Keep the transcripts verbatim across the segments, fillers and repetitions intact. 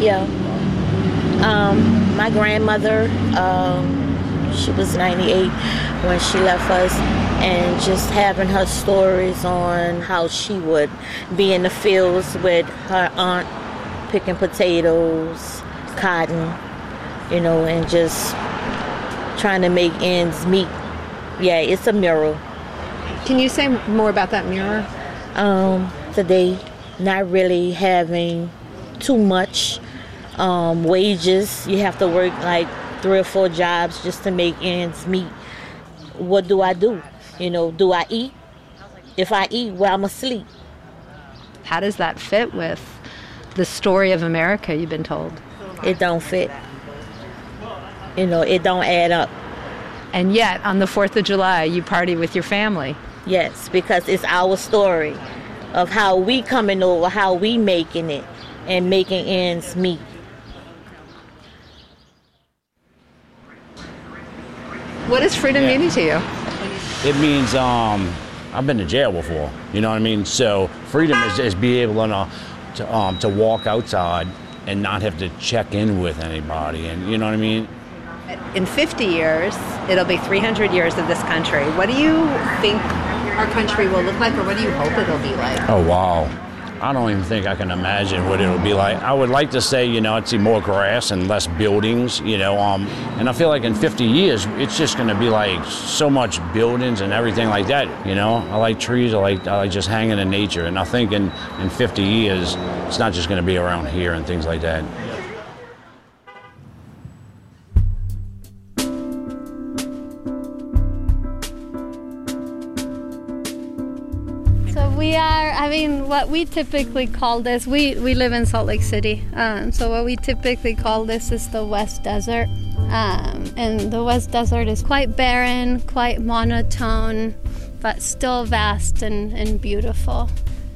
Yeah. Um, my grandmother, um, she was ninety-eight when she left us, and just having her stories on how she would be in the fields with her aunt picking potatoes, cotton, you know, and just trying to make ends meet. Yeah, it's a mirror. Can you say more about that mirror? Um, today, not really having too much um, wages. You have to work like three or four jobs just to make ends meet. What do I do? You know, do I eat? If I eat, well, I'm asleep. How does that fit with the story of America you've been told? It don't fit. You know, it don't add up. And yet, on the fourth of July, you party with your family. Yes, because it's our story of how we coming over, how we making it, and making ends meet. What does freedom Yeah. mean to you? It means um, I've been to jail before. You know what I mean? So freedom is just be able to to, um, to walk outside and not have to check in with anybody. And you know what I mean? In fifty years, it'll be three hundred years of this country. What do you think our country will look like, or what do you hope it'll be like? Oh, wow. I don't even think I can imagine what it'll be like. I would like to say, you know, I'd see more grass and less buildings, you know, um, and I feel like in fifty years, it's just going to be like so much buildings and everything like that, you know. I like trees, I like, I like just hanging in nature, and I think in, in fifty years, it's not just going to be around here and things like that. We are, I mean, what we typically call this, we, we live in Salt Lake City, um, so what we typically call this is the West Desert. Um, and the West Desert is quite barren, quite monotone, but still vast and, and beautiful.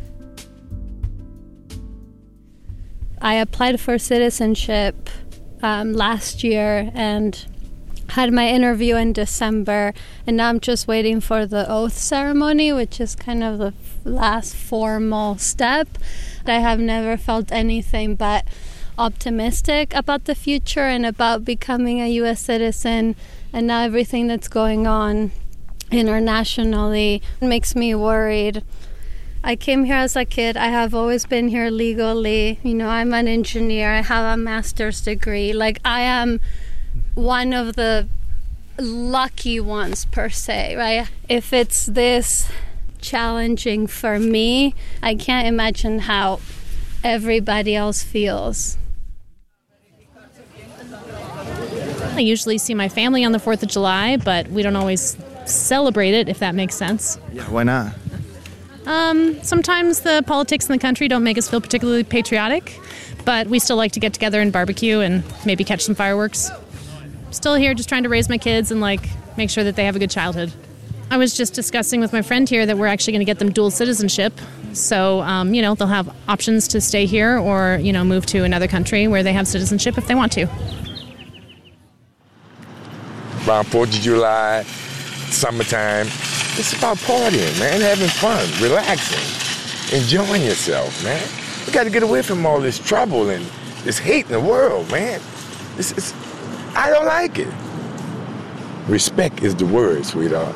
I applied for citizenship um, last year and had my interview in December, and now I'm just waiting for the oath ceremony, which is kind of the last formal step. I have never felt anything but optimistic about the future and about becoming a U S citizen, and now everything that's going on internationally makes me worried. I came here as a kid. I have always been here legally. You know, I'm an engineer. I have a master's degree. Like, I am one of the lucky ones, per se, right? If it's this challenging for me, I can't imagine how everybody else feels. I usually see my family on the fourth of July, but we don't always celebrate it, if that makes sense. Yeah, why not? Um, sometimes the politics in the country don't make us feel particularly patriotic, but we still like to get together and barbecue and maybe catch some fireworks. Still here just trying to raise my kids and like make sure that they have a good childhood. I was just discussing with my friend here that we're actually going to get them dual citizenship. So, um, you know, they'll have options to stay here or, you know, move to another country where they have citizenship if they want to. Around fourth of July, summertime, it's about partying, man, having fun, relaxing, enjoying yourself, man. We got to get away from all this trouble and this hate in the world, man. This is, I don't like it. Respect is the word, sweetheart.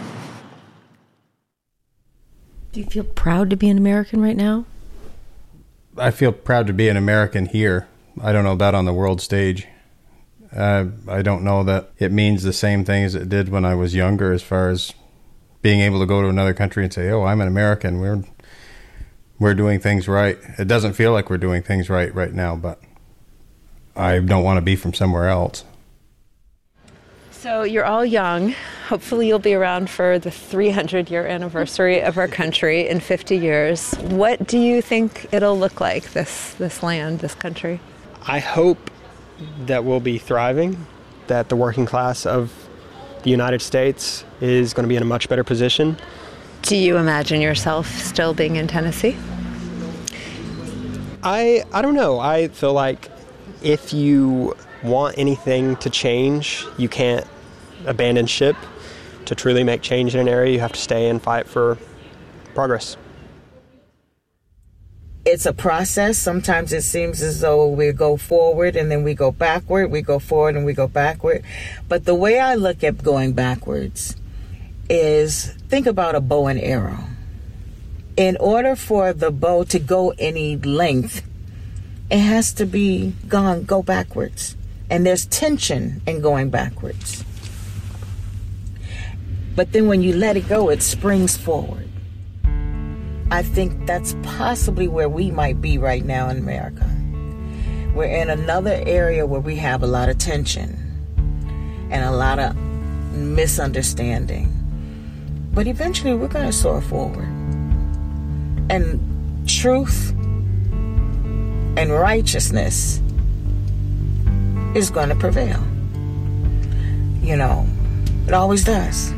Do you feel proud to be an American right now? I feel proud to be an American here. I don't know about on the world stage. Uh, I don't know that it means the same thing as it did when I was younger, as far as being able to go to another country and say, oh, I'm an American. We're we're doing things right. It doesn't feel like we're doing things right right now, but I don't want to be from somewhere else. So you're all young. Hopefully you'll be around for the three hundred year anniversary of our country in fifty years. What do you think it'll look like, this this land, this country? I hope that we'll be thriving, that the working class of the United States is going to be in a much better position. Do you imagine yourself still being in Tennessee? I I don't know. I feel like if you want anything to change, you can't abandon ship. To truly make change in an area, you have to stay and fight for progress. it's a process. Sometimes it seems as though we go forward and then we go backward. We go forward and we go backward. But the way I look at going backwards is, think about a bow and arrow. In order for the bow to go any length, it has to be gone, go backwards. And there's tension in going backwards. But then when you let it go, it springs forward. I think that's possibly where we might be right now in America. We're in another area where we have a lot of tension and a lot of misunderstanding. But eventually we're going to soar forward. And truth and righteousness is going to prevail. You know, it always does.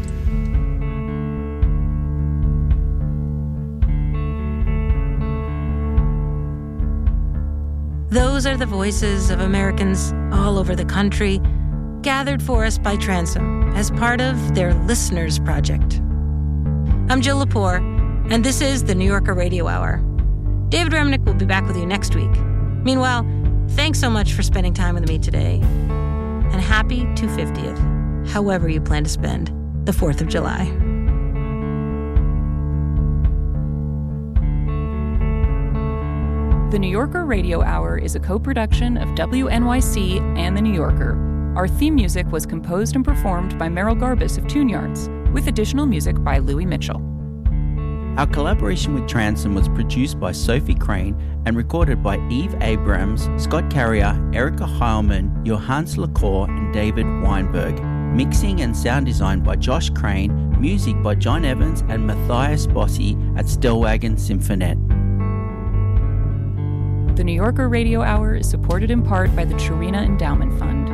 Those are the voices of Americans all over the country, gathered for us by Transom as part of their Listeners Project. I'm Jill Lepore, and this is the New Yorker Radio Hour. David Remnick will be back with you next week. Meanwhile, thanks so much for spending time with me today. And happy two hundred fiftieth, however you plan to spend the fourth of July. The New Yorker Radio Hour is a co-production of W N Y C and The New Yorker. Our theme music was composed and performed by Merrill Garbus of Tune Yards, with additional music by Louis Mitchell. Our collaboration with Transom was produced by Sophie Crane and recorded by Eve Abrams, Scott Carrier, Erica Heilman, Johannes Lacour, and David Weinberg. Mixing and sound design by Josh Crane, music by John Evans and Matthias Bossi at Stellwagen Symphonet. The New Yorker Radio Hour is supported in part by the Chirina Endowment Fund.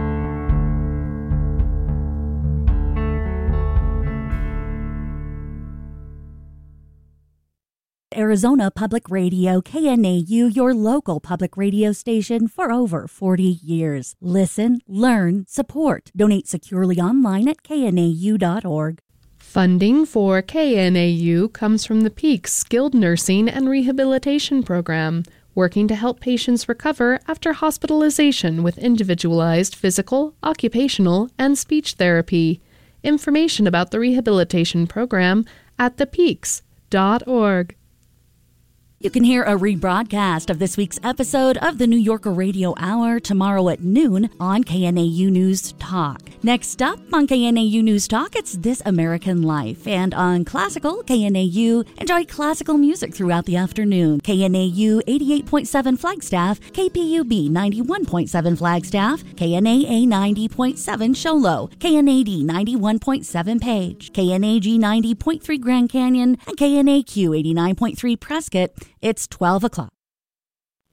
Arizona Public Radio, K N A U, your local public radio station for over forty years. Listen, learn, support. Donate securely online at K N A U dot org. Funding for K N A U comes from the Peaks Skilled Nursing and Rehabilitation Program, working to help patients recover after hospitalization with individualized physical, occupational, and speech therapy. Information about the rehabilitation program at the peaks dot org. You can hear a rebroadcast of this week's episode of the New Yorker Radio Hour tomorrow at noon on K N A U News Talk. Next up on K N A U News Talk, it's This American Life. And on Classical, K N A U, enjoy classical music throughout the afternoon. K N A U eighty-eight point seven Flagstaff, K P U B ninety-one point seven Flagstaff, K N A A ninety point seven Show Low, K N A D ninety-one point seven Page, K N A G ninety point three Grand Canyon, and K N A Q eighty-nine point three Prescott. It's twelve o'clock.